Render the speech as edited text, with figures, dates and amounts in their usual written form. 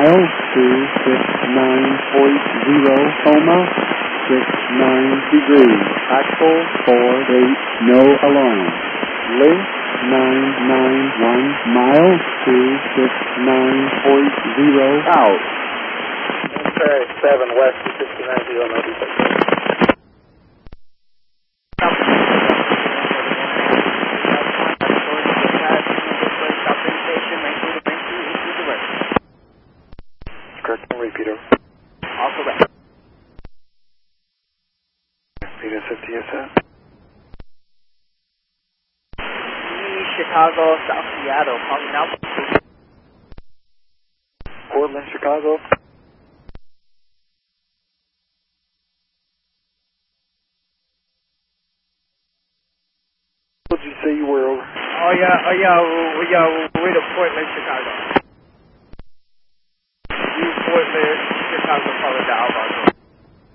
miles to 69.0, Coma, 69 degrees. Axle 48, no alarm. Length 991 miles to 69.0, out. Ferry 7 west to 69.0, no defect. Correct, repeater. Also correct. Peter 50, yes, sir. Chicago, South Seattle, calling now. Portland, Chicago. What did you say you were over? We're to Portland, Chicago. Portland, Chicago, calling the Alvarez.